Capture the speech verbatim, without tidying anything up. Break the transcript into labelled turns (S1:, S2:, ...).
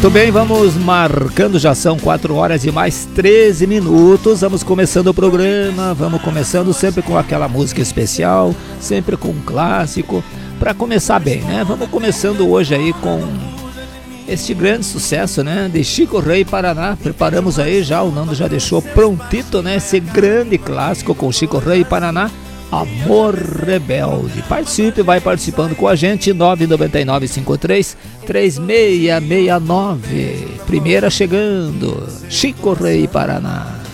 S1: Muito bem, vamos marcando, já são quatro horas e mais treze minutos, vamos começando o programa, vamos começando sempre com aquela música especial, sempre com um clássico, para começar bem, né? Vamos começando hoje aí com este grande sucesso, né, de Chico Rei Paraná. Preparamos aí já, o Nando já deixou prontito, né, esse grande clássico com Chico Rei Paraná, Amor Rebelde. Participe, vai participando com a gente, nove nove nove cinco três três seis seis nove. Primeira chegando, Chico Rei Paraná.